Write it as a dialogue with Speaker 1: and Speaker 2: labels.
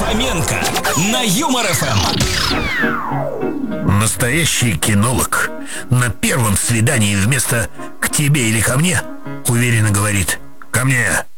Speaker 1: Хоменко на Юмор ФМ.
Speaker 2: Настоящий кинолог на первом свидании вместо «к тебе или ко мне» уверенно говорит: «Ко мне».